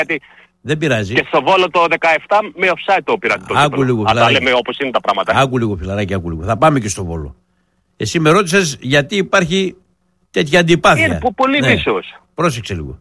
Γιατί δεν πειράζει. Και στο Βόλο το 17 με offside το πήρατε το άκου λίγο, αν τα λέμε όπως είναι τα πράγματα. Άκου λίγο φιλαράκι, άκου λίγο. Θα πάμε και στο Βόλο. Εσύ με ρώτησες γιατί υπάρχει τέτοια αντιπάθεια. Είναι πολύ μίσος. Πρόσεξε λίγο.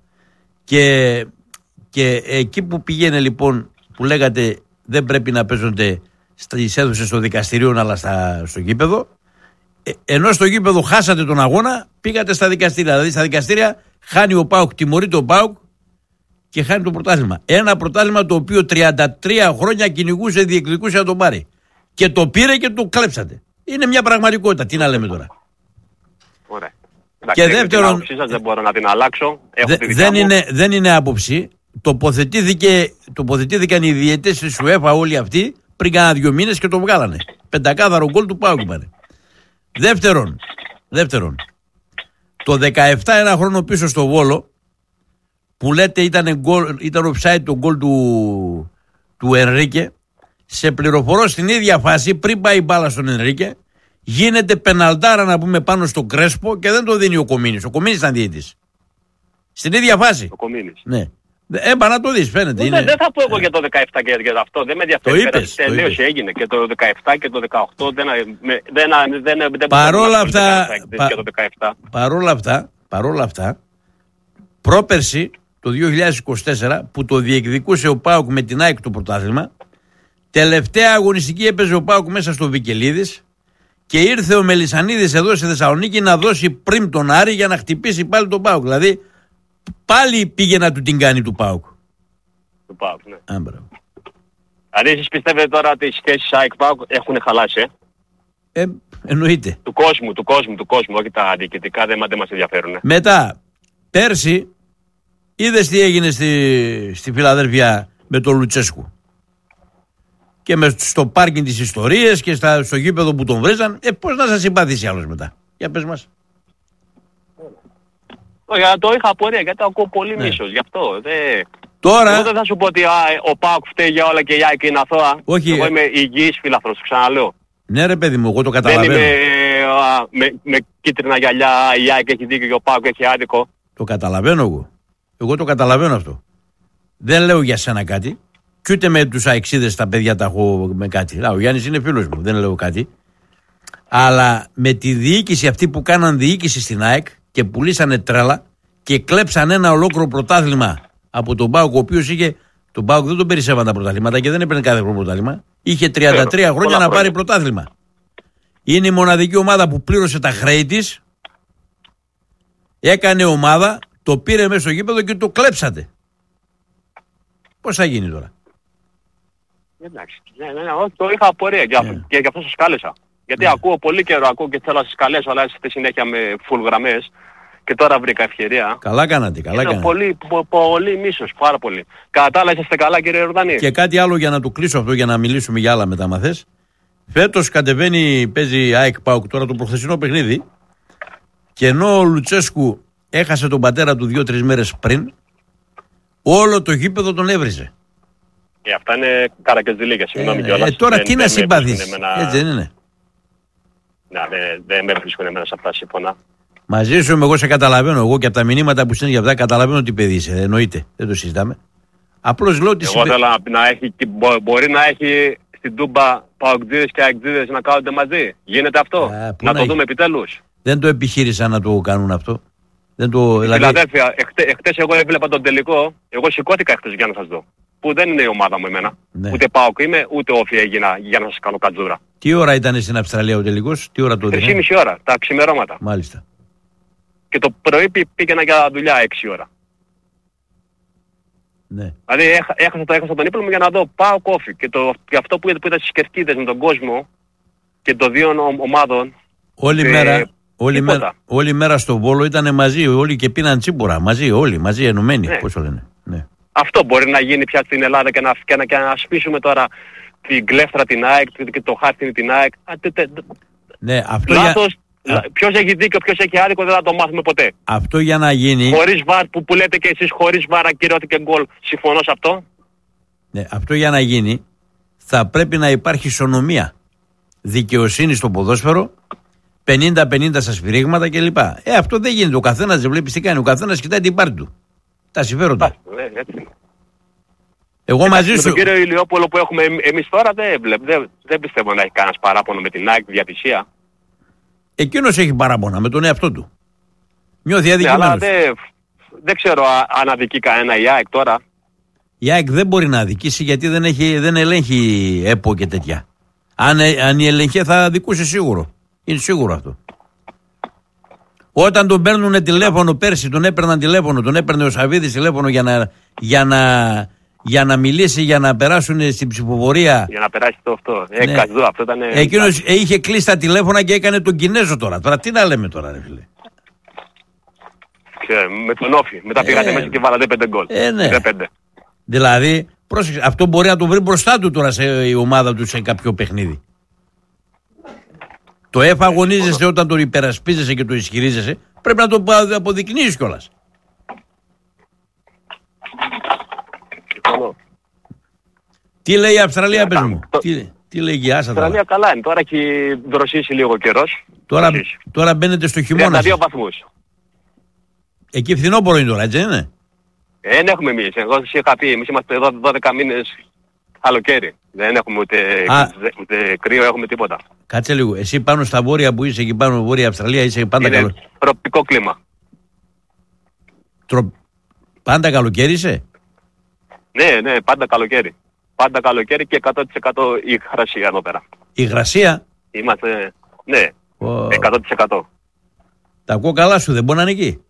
Και εκεί που πήγαινε λοιπόν που λέγατε δεν πρέπει να παίζονται στις αίθουσες των δικαστηρίων αλλά στο γήπεδο, ενώ στο γήπεδο χάσατε τον αγώνα, πήγατε στα δικαστήρια. Δηλαδή στα δικαστήρια χάνει ο ΠΑΟΚ, τιμωρείται ο ΠΑΟΚ και χάνει το πρωτάθλημα. Ένα πρωτάθλημα το οποίο 33 χρόνια κυνηγούσε, διεκδικούσε να τον πάρει. Και το πήρε και το κλέψατε. Είναι μια πραγματικότητα. Τι να λέμε τώρα. Ωραία. Και δεύτερον, δεν μπορώ να την αλλάξω. Δεν είναι άποψη. Τοποθετήθηκαν οι διαιτητές της UEFA όλοι αυτοί πριν κάνα 2 μήνες και το βγάλανε. 5 γκολ του ΠΑΟΚ είπανε. Δεύτερον, το 17 ένα χρόνο πίσω στο Βόλο που λέτε ήταν offside το γκολ του Ενρίκε, σε πληροφορώ στην ίδια φάση πριν πάει η μπάλα στον Ενρίκε γίνεται πεναλτάρα να πούμε πάνω στο Κρέσπο και δεν το δίνει ο Κομίνης. Ο Κομίνης ήταν διαιτητής. Στην ίδια φάση. Ο Κομίνης. Ναι. Να το δεις, φαίνεται. Δεν θα πω εγώ για το 17 και για αυτό. Δεν με ενδιαφέρει. Τελείωσε, έγινε. Και το 17 και το 18 δεν παρόλα αυτά, πρόπερση το 2024 που το διεκδικούσε ο ΠΑΟΚ με την ΑΕΚ το πρωτάθλημα, τελευταία αγωνιστική έπαιζε ο ΠΑΟΚ μέσα στο Βικελίδης και ήρθε ο Μελισσανίδης εδώ στη Θεσσαλονίκη να δώσει πριν τον Άρη για να χτυπήσει πάλι τον ΠΑΟΚ. Δηλαδή πάλι πήγε να του την κάνει του ΠΑΟΚ. Του ΠΑΟΚ, ναι. Άμπρα. Δηλαδή εσείς πιστεύετε τώρα ότι οι σχέσεις ΑΕΚ-ΠΑΟΚ έχουν χαλάσει, εννοείται. Του κόσμου, όχι τα διοικητικά, δεν μας ενδιαφέρουν. Μετά, πέρσι, είδες τι έγινε στη Φιλαδέλφια με τον Λουτσέσκου. Και στο πάρκινγκ της ιστορίας και στο γήπεδο που τον βρίζαν, πώς να σας συμπαθήσει άλλος μετά. Για πες μας. Το είχα απορία γιατί ακούω πολύ μίσος, γι' αυτό. Τώρα... Εγώ δεν θα σου πω ότι ο ΠΑΟΚ φταίει για όλα και η ΑΕΚ είναι αθώα. Όχι. Εγώ είμαι υγιής φίλαθρος, το ξαναλέω. Ναι ρε παιδί μου, εγώ το καταλαβαίνω. Δεν είμαι με κίτρινα γυαλιά, η ΑΕΚ έχει δίκιο και ο ΠΑΟΚ έχει άδικο. Το καταλαβαίνω εγώ. Εγώ το καταλαβαίνω αυτό. Δεν λέω για σένα κάτι. Κι ούτε με τους αεξίδες τα παιδιά τα έχω με κάτι. Ο Γιάννης είναι φίλος μου, δεν λέω κάτι. Αλλά με τη διοίκηση αυτή που κάναν διοίκηση στην ΑΕΚ και πουλήσανε τρέλα και κλέψαν ένα ολόκληρο πρωτάθλημα από τον ΠΑΟΚ, ο οποίος είχε. Τον ΠΑΟΚ δεν τον περισσεύαν τα πρωταθλήματα και δεν έπαιρνε κάθε χρόνο πρωτάθλημα. Είχε 33 χρόνια να πάρει πρωτάθλημα. Είναι η μοναδική ομάδα που πλήρωσε τα χρέη της. Έκανε ομάδα, το πήρε μέσα στο γήπεδο και το κλέψατε. Πώς θα γίνει τώρα. Εντάξει, το είχα απορία και γι' αυτό σας κάλεσα. Γιατί ακούω πολύ καιρό, και θέλω να σας καλέσω, αλλά είστε συνέχεια με full γραμμές και τώρα βρήκα ευκαιρία. Καλά κάνατε. Πολύ μίσος, πάρα πολύ. Κατά τα άλλα είσαστε καλά κύριε Ροδανή. Και κάτι άλλο για να το κλείσω αυτό, για να μιλήσουμε για άλλα μετά μαθές. Φέτος κατεβαίνει, παίζει ΑΕΚ ΠΑΟΚ τώρα το προχθεσινό παιχνίδι και ενώ ο Λουτσέσκου έχασε τον πατέρα του 2-3 μέρες πριν, όλο το γήπεδο τον έβριζε. Αυτά είναι καρακιοζηλίκια, συγγνώμη κιόλας. Τώρα τι να συμπαθείς, έτσι δεν είναι. Δεν με βρίσκουν εμένα σε αυτά σύμφωνα. Μαζί σου εγώ σε καταλαβαίνω. Εγώ και από τα μηνύματα που στέλνει για αυτά καταλαβαίνω τι παιδί είσαι. Εννοείται. Δεν το συζητάμε. Απλώς λέω ότι. Εγώ θέλω να έχει. Μπορεί να έχει στην Τούμπα ΠΑΟΚτζίδες και ΑΕΚτζίδες να κάθονται μαζί. Γίνεται αυτό. Να το δούμε επιτέλους. Δεν το επιχείρησαν να το κάνουν αυτό. Φιλαδέλφια, εχθές εγώ έβλεπα τον τελικό. Εγώ σηκώθηκα εχθές για να σας δω. Που δεν είναι η ομάδα μου εμένα. Ναι. Ούτε ΠΑΟΚ είμαι, ούτε όφη έγινα για να σας κάνω κατζούρα. Τι ώρα ήταν στην Αυστραλία ο τελικός, τι ώρα το δείχνει? 3,5 ώρα, τα ξημερώματα. Μάλιστα. Και το πρωί πήγαινα για δουλειά 6 ώρα. Ναι. Δηλαδή έχασα τον ύπνο μου για να δω ΠΑΟΚ όφη. Και αυτό που ήταν στις κερκίδες με τον κόσμο και των δύο ομάδων. Όλη μέρα στο Βόλο ήταν μαζί, όλοι και πίναν τσίπουρα. Όλοι μαζί ενωμένοι. Ναι. Πώς το λένε. Ναι. Αυτό μπορεί να γίνει πια στην Ελλάδα και να σπίσουμε τώρα την κλέφτρα την ΑΕΚ και το χάρτη την ΑΕΚ. Ναι, αυτό λάθος, ποιος έχει δίκιο, ποιος έχει άδικο δεν θα το μάθουμε ποτέ. Αυτό για να γίνει. Χωρίς βάρ που λέτε και εσείς χωρίς βάρ ακυρώθηκε γκολ. Συμφωνώ σε αυτό. Ναι, αυτό για να γίνει θα πρέπει να υπάρχει ισονομία. Δικαιοσύνη στο ποδόσφαιρο, 50-50 στα σφυρίγματα κλπ. Αυτό δεν γίνεται. Ο καθένας δεν βλέπει τι κάνει. Ο καθένας κοιτάει την πάρτη του. Τα συμφέροντα. Εγώ μαζί Με σου. τον κύριο Ηλιόπουλο που έχουμε εμείς τώρα δεν πιστεύω να έχει κανένας παράπονο με την ΑΕΚ διατησία. Εκείνος έχει παράπονα με τον εαυτό του. Νιώθει Ναι, αδικημένος. αλλά δεν ξέρω αν αδικεί κανένα η ΑΕΚ τώρα. Η ΑΕΚ δεν μπορεί να αδικήσει γιατί δεν ελέγχει ΕΠΟ και τέτοια. Αν η ελεγχέ θα αδικούσε σίγουρο. Είναι σίγουρο αυτό. Όταν τον παίρνουν τηλέφωνο πέρσι, τον έπαιρναν τηλέφωνο, τον έπαιρνε ο Σαββίδης τηλέφωνο για να μιλήσει, για να περάσουν στην ψηφοφορία. Για να περάσει το αυτό. Ναι. Καζού, αυτό ήταν. Εκείνος είχε κλείσει τα τηλέφωνα και έκανε τον Κινέζο τώρα. Τώρα τι να λέμε τώρα, ρε φίλε. Με τον Όφη. Μετά πήγατε μέσα και βάλατε 5 γκολ. Ναι. 5. Δηλαδή, πρόσεξε, αυτό μπορεί να το βρει μπροστά του τώρα η ομάδα του σε κάποιο παιχνίδι. Το αγωνίζεσαι όταν τον υπερασπίζεσαι και το ισχυρίζεσαι, πρέπει να το αποδεικνύεις κιόλας. Τι λέει η Αυστραλία, πες μου. Τι λέει η Άσα Η Αυστραλία καλά είναι. Τώρα έχει δροσίσει λίγο καιρός. Τώρα μπαίνετε στο χειμώνα. 32 βαθμούς. Εκεί φθινόπωρο είναι τώρα, έτσι είναι. Δεν έχουμε εμείς. Εγώ σας είχα πει, εμείς είμαστε εδώ 12 μήνες καλοκαίρι. Δεν έχουμε ούτε κρύο, έχουμε τίποτα. Κάτσε λίγο. Εσύ πάνω στα βόρεια που είσαι, εκεί πάνω βόρεια Αυστραλία, είσαι πάντα καλό. Είναι τροπικό κλίμα. Πάντα καλοκαίρι είσαι. Ναι, πάντα καλοκαίρι. Πάντα καλοκαίρι και 100% υγρασία εδώ πέρα. Υγρασία. Είμαστε, ναι, 100%. Τα ακούω καλά σου, δεν μπορεί να είναι εκεί.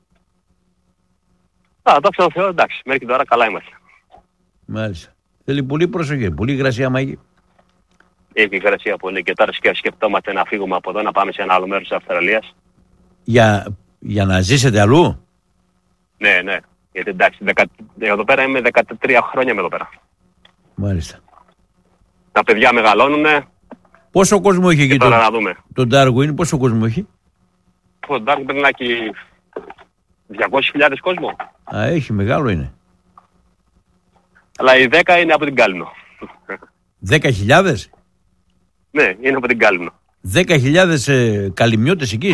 Δόξα τω Θεώ, εντάξει, μέχρι τώρα καλά είμαστε. Μάλιστα. Θέλει πολύ προσοχή, πολύ υγρασία μαγική. Έχει υγρασία πολύ και τώρα σκεφτόμαστε να φύγουμε από εδώ, να πάμε σε ένα άλλο μέρος της Αυστραλίας. Για να ζήσετε αλλού. Ναι. Γιατί εντάξει, εδώ πέρα είμαι 13 χρόνια με εδώ πέρα. Μάλιστα. Τα παιδιά μεγαλώνουνε. Πόσο κόσμο έχει εκεί τώρα να δούμε. Το Darwin, πόσο κόσμο έχει. Το Darwin πρέπει να έχει 200.000 κόσμο. Έχει, μεγάλο είναι. Αλλά οι 10 είναι από την Κάλυμνο. 10.000? Ναι, είναι από την Κάλυμνο. 10.000 καλυμιώτες εκεί.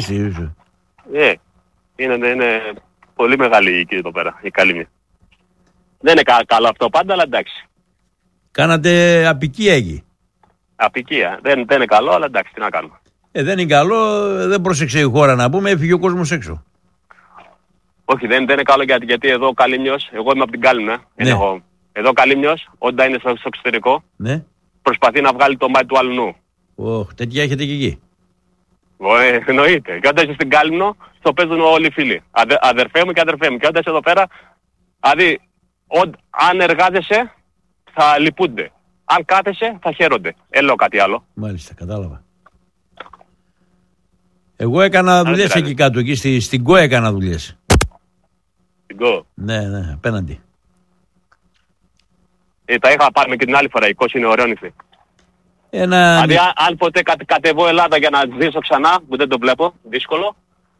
Είναι πολύ μεγάλη εκεί εδώ πέρα, η Κάλυμνη. Δεν είναι καλό αυτό πάντα, αλλά εντάξει. Κάνατε απικία εκεί. Απικία. Δεν είναι καλό, αλλά εντάξει, τι να κάνουμε. Δεν είναι καλό, δεν πρόσεξε η χώρα να πούμε, έφυγε ο κόσμος έξω. Όχι, δεν είναι καλό γιατί εδώ ο Καλύμνιος, εγώ είμαι από την Κάλυμνο. Ναι. Εδώ ο Καλύμνιος, όταν είναι στο εξωτερικό, ναι, προσπαθεί να βγάλει το μάτι του αλλού. Τέτοια έχετε και εκεί. Εννοείται. Και όταν είσαι στην Κάλυμνο, το παίζουν όλοι οι φίλοι. Αδερφέ μου και αδερφέ μου. Και όταν είσαι εδώ πέρα, δηλαδή, αν εργάζεσαι, θα λυπούνται. Αν κάθεσαι, θα χαίρονται. Λέω κάτι άλλο. Μάλιστα, κατάλαβα. Εγώ έκανα δουλειές εκεί κάτω, εκεί στην ΚΟ έκανα δουλειές. Στην ΚΟ. Ναι, απέναντι. Τα είχα πάρει και την άλλη φορά, η ΚΟΣ είναι ωραίο νησί. Δηλαδή αν ποτέ κατεβώ Ελλάδα για να ζήσω ξανά, που δεν το βλέπω, δύσκολο.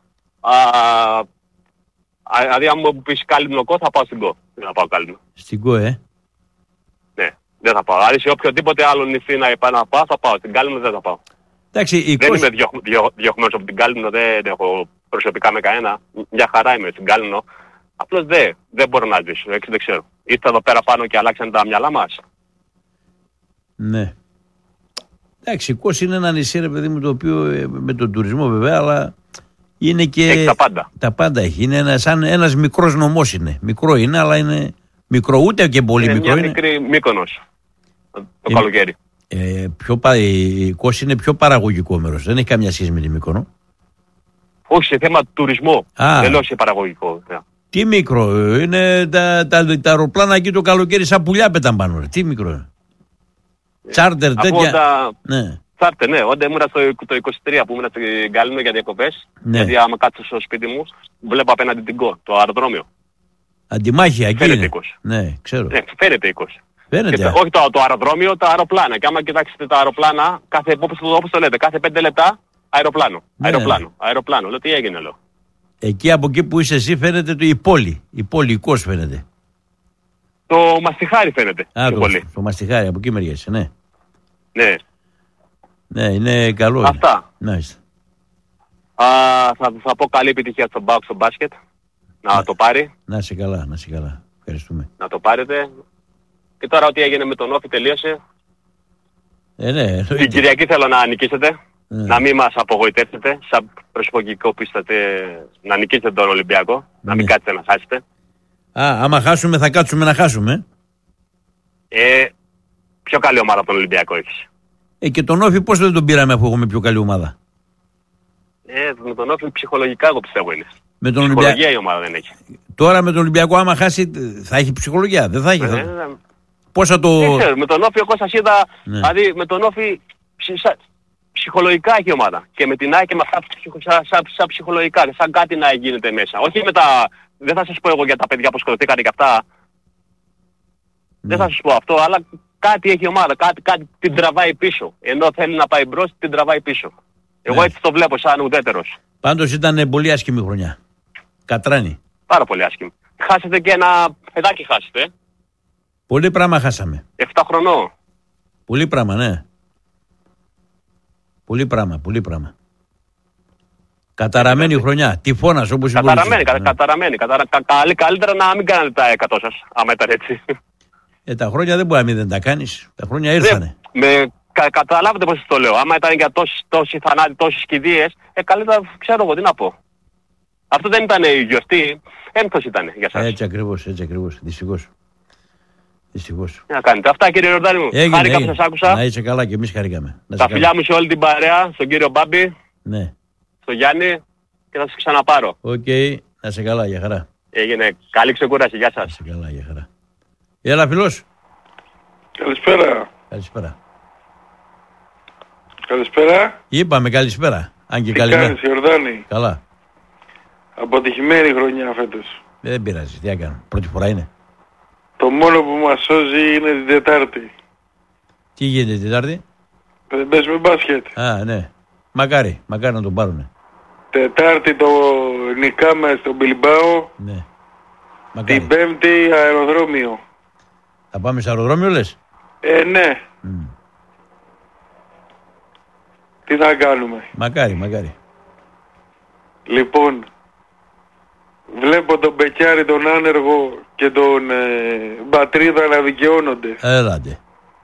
Δηλαδή αν μου πεις Κάλυμνο ΚΟ, θα πάω στην ΚΟ. Δεν θα πάω Κάλυμνο. Στην ΚΟ, Ναι, δεν θα πάω. Δηλαδή σε οποιοδήποτε άλλο νησί να πάω, θα πάω. Στην Κάλυμνο δεν θα πάω. Εντάξει, δεν είμαι διωχμένος από την Κάλυμνο, δεν έχω προσωπικά με κανένα. Μια χαρά είμαι στην Κάλυμνο. Απλώς δεν μπορώ να ζήσω, έτσι δεν ξέρω. Ήρθα εδώ πέρα πάνω και αλλάξαν τα μυαλά μας. Ναι. Εντάξει, η Κος είναι ένα νησί, ρε παιδί μου, το οποίο με τον τουρισμό βέβαια, αλλά είναι και... Έχει τα πάντα. Τα πάντα έχει. Είναι σαν ένας μικρός νομός είναι. Μικρό είναι, αλλά είναι μικρό, ούτε και πολύ μικρό είναι. Είναι μια μικρή Μύκονος, το καλοκαίρι. Η Κος είναι πιο παραγωγικό μέρος, δεν έχει καμιά σχέση με τη Μύκονο. Όχι, σε θέμα τουρισμού, δεν λέω σε παραγωγικό. Τι μικρό, είναι τα αεροπλάνα εκεί το καλοκαίρι σαν πουλιά πέταν πάνω, τι μικρό είναι. Τσάρτερ, τέτοια. Ναι. Τσάρτερ, ναι. Όταν ήμουν το 23 που ήμουν στην Κάλυμνο για διακοπές, ναι. γιατί άμα κάτσω στο σπίτι μου, βλέπω απέναντι την ΚΟ, το αεροδρόμιο. Αντιμάχια, εκεί φαίνεται είναι. 20. Ναι, ξέρω. Ναι, φαίνεται 20. Φαίνεται. Όχι το αεροδρόμιο, τα αεροπλάνα. Και άμα κοιτάξετε τα αεροπλάνα, όπως το λέτε, κάθε 5 λεπτά αεροπλάνο. Ναι. Αεροπλάνο. Λέω τι έγινε, λέω. Εκεί από εκεί που είσαι εσύ φαίνεται η πόλη. Η πόλη, η Κος φαίνεται. Το Μαστιχάρι φαίνεται. Το Μαστιχάρι, από εκεί μεριά είσαι, ναι. Ναι. Ναι, είναι καλό. Αυτά. Nice. Θα πω καλή επιτυχία στον ΠΑΟΚ στο μπάσκετ. Να το πάρει. Να είσαι καλά, Ευχαριστούμε. Να το πάρετε. Και τώρα ό,τι έγινε με τον Όφη τελείωσε. Ναι, την Κυριακή θέλω να νικήσετε. Να μην μας απογοητεύσετε. Σαν προσωπικό πίστατε να νικήσετε τον Ολυμπιακό. Να μην κάτσετε να χάσετε. Άμα χάσουμε θα κάτσουμε να χάσουμε. Πιο καλή ομάδα από τον Ολυμπιακό έχεις. Και τον Όφη πώς δεν τον πήραμε αφού έχουμε πιο καλή ομάδα. Με τον Όφη ψυχολογικά εγώ πιστεύω είναι. Με τον ψυχολογία η ομάδα δεν έχει. Τώρα με τον Ολυμπιακό άμα χάσει θα έχει ψυχολογία. Δεν θα έχει. Πώς θα το... Δεν ξέρω, με τον Όφη εγώ σας είδα, δηλαδή με τον Όφη ψυχολογικά έχει η ομάδα. Και με την ΑΕΚ και με αυτά σαν ψυχολογικά, σαν κάτι να γίνεται μέσα. Όχι με τα... Δεν θα σας πω εγώ για τα παιδιά που σκοτωθήκανε και αυτά. Δεν θα σας πω αυτό, αλλά κάτι έχει η ομάδα, κάτι την τραβάει πίσω. Ενώ θέλει να πάει μπρος, την τραβάει πίσω. Εγώ έτσι το βλέπω σαν ουδέτερος. Πάντως ήταν πολύ άσχημη χρονιά. Κατράνη. Πάρα πολύ άσχημη. Χάσετε και ένα παιδάκι χάσετε. Πολύ πράγμα χάσαμε. 7 χρονών. Πολύ πράγμα, ναι. Πολύ πράγμα. Καταραμένη χρονιά. Τυφώνας όπως η Καταραμένη. Καλύτερα να μην κάνετε τα 100 σας, άμα ήταν έτσι. Τα χρόνια δεν μπορεί να μην δεν τα κάνεις. Τα χρόνια ήρθανε. Καταλάβετε πώς το λέω. Άμα ήταν για τόσοι θανάτοι, τόσες κηδείες, καλύτερα ξέρω εγώ τι να πω. Αυτό δεν ήταν η γιορτή, έμπτος ήταν για σας. Έτσι ακριβώς. Δυστυχώς. Να κάνετε. Αυτά κύριε Ιορδάνη μου. Χάρηκα που σας άκουσα. Να είσαι καλά και εμείς χαρήκαμε. Τα φιλιά μου σε όλη την παρέα, στον κύριο Μπάμπη, στον Γιάννη και θα σας ξαναπάρω. Οκ, να είσαι καλά, για χαρά. Έγινε. Καλή ξεκούραση, γεια σας. Να είσαι καλά, για χαρά. Έλα φιλός. Καλησπέρα. Είπαμε καλησπέρα. Αν και τι καλημέρα. κάνεις Ιορδάνη? Καλά. Αποτυχημένη χρονιά φέτος. Δεν πειράζει, τι έκανα. Πρώτη φορά είναι. Το μόνο που μας σώζει είναι την Τετάρτη. Τι γίνεται την Τετάρτη? Δεν παίζουμε μπάσκετ. Ναι. Μακάρι να τον πάρουνε. Τετάρτη το νικάμε στον Μπιλμπάο. Ναι. Μακάρι. Την Πέμπτη αεροδρόμιο. Θα πάμε σε αεροδρόμιο λες? Ναι. Τι θα κάνουμε? Μακάρι. Λοιπόν, βλέπω τον Μπεκιάρη τον άνεργο και τον Μπατρίδα να δικαιώνονται. Έλατε.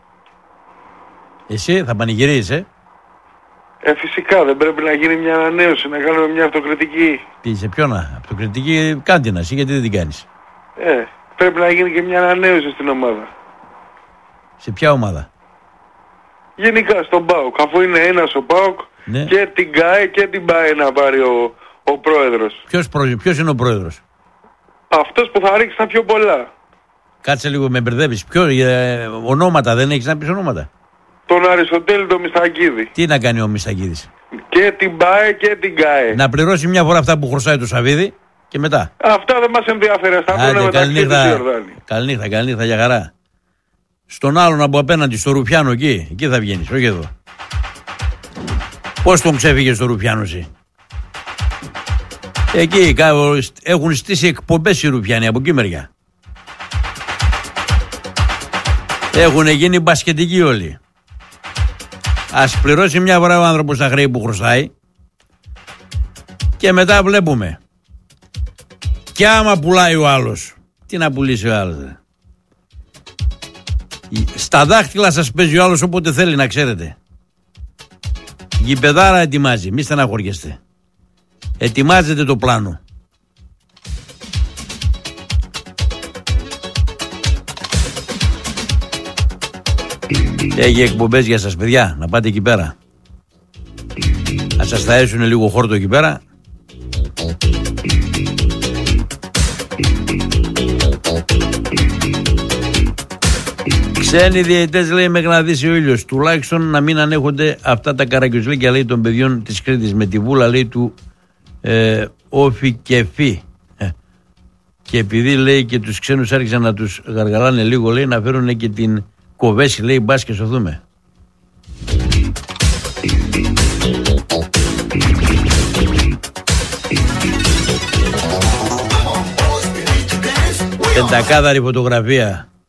Εσύ θα πανηγυρίζεις, Φυσικά δεν πρέπει να γίνει μια ανανέωση, να κάνουμε μια αυτοκριτική. Τι, σε ποιον αυτοκριτική? Κάντε να εσύ, γιατί δεν την κάνεις? Πρέπει να γίνει και μια ανανέωση στην ομάδα. Σε ποια ομάδα? Γενικά στον ΠΑΟΚ, αφού είναι ένας ο ΠΑΟΚ, ναι. Και την ΚΑΕ και την ΠΑΕ να πάρει ο πρόεδρος. Ποιος είναι ο πρόεδρος? Αυτός που θα ρίξει τα πιο πολλά. Κάτσε λίγο, με μπερδεύεις. Ονόματα, δεν έχεις να πεις ονόματα? Τον Αριστοτέλη τον Μιστακίδη. Τι να κάνει ο Μιστακίδης? Και την ΠΑΕ και την ΚΑΕ. Να πληρώσει μια φορά αυτά που χρωστάει το Σαββίδι και μετά. Αυτά δεν μας ενδιαφέρει. Αυτά είναι μεταξύ του Ιορδάνη. Καληνύχτα, για χαρά. Στον άλλον από απέναντι, στο Ρουφιάνο εκεί θα βγαίνεις, όχι εδώ. Πώς τον ξέφυγε στο Ρουφιάνο εσύ? Εκεί έχουν στήσει εκπομπές οι Ρουφιάνοι από εκεί μεριά. Έχουν γίνει μπασκετικοί όλοι. Ας πληρώσει μια φορά ο άνθρωπος τα χρέη που χρωστάει και μετά βλέπουμε. Και άμα πουλάει ο άλλος, τι να πουλήσει ο άλλος? Στα δάχτυλα σας παίζει ο άλλος όποτε θέλει, να ξέρετε. Γηπεδάρα ετοιμάζει, μη στεναχωριέστε. Ετοιμάζετε το πλάνο. Έχει εκπομπές για σας παιδιά, να πάτε εκεί πέρα. Να σας θαέσουν λίγο χόρτο εκεί πέρα. Ξένοι διαιτητές, λέει, μέχρι να δύσει ο ήλιος. Τουλάχιστον να μην ανέχονται αυτά τα καραγκιουζλίκια, λέει, των παιδιών της Κρήτης. Με τη βούλα, λέει, του Όφη και Φι. Και επειδή, λέει, και τους ξένους άρχισαν να τους γαργαλάνε λίγο, λέει, να φέρουν και την Κοβέση, λέει, μπας και σωθούμε. Πεντακάθαρη φωτογραφία